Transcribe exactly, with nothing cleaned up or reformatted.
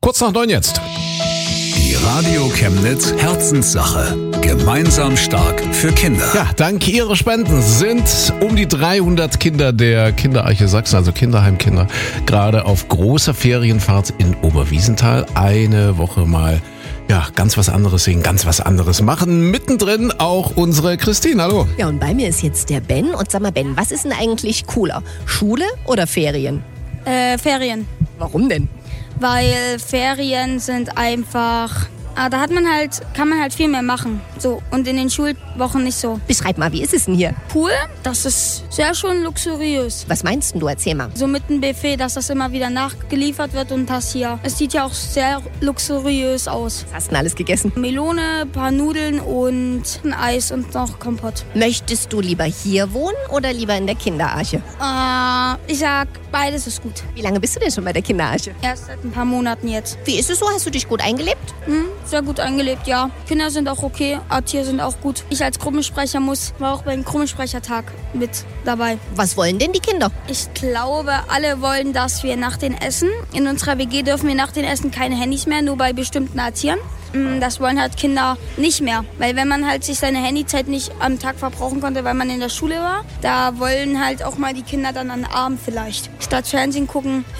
Kurz nach neun jetzt. Die Radio Chemnitz Herzenssache. Gemeinsam stark für Kinder. Ja, dank Ihrer Spenden sind um die dreihundert Kinder der Kinderarche Sachsen, also Kinderheimkinder, gerade auf großer Ferienfahrt in Oberwiesenthal. Eine Woche mal, ja, ganz was anderes sehen, ganz was anderes machen. Mittendrin auch unsere Christine, hallo. Ja, und bei mir ist jetzt der Ben. Und sag mal, Ben, was ist denn eigentlich cooler? Schule oder Ferien? Äh, Ferien. Warum denn? Weil Ferien sind einfach, ah, da hat man halt, kann man halt viel mehr machen. So, und in den Schulwochen nicht so. Beschreib mal, wie ist es denn hier? Pool, das ist sehr schön luxuriös. Was meinst denn du? Erzähl mal. So mit einem Buffet, dass das immer wieder nachgeliefert wird und das hier. Es sieht ja auch sehr luxuriös aus. Was hast du denn alles gegessen? Melone, ein paar Nudeln und ein Eis und noch Kompott. Möchtest du lieber hier wohnen oder lieber in der Kinderarche? Äh, ich sag, beides ist gut. Wie lange bist du denn schon bei der Kinderarche? Erst seit ein paar Monaten jetzt. Wie ist es so? Hast du dich gut eingelebt? Hm, sehr gut eingelebt, ja. Kinder sind auch okay, Erzieher sind auch gut. Ich als Gruppensprecher muss, war auch beim Gruppensprechertag mit dabei. Was wollen denn die Kinder? Ich glaube, alle wollen, dass wir nach den Essen, in unserer W G dürfen wir nach den Essen keine Handys mehr, nur bei bestimmten Erziehern. Das wollen halt Kinder nicht mehr, weil wenn man halt sich seine Handyzeit nicht am Tag verbrauchen konnte, weil man in der Schule war, da wollen halt auch mal die Kinder dann an den Abend vielleicht statt Fernsehen gucken,